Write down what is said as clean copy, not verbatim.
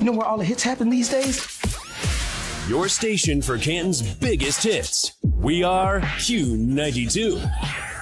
You know where all the hits happen these days? Your station for Canton's biggest hits. We are Q92.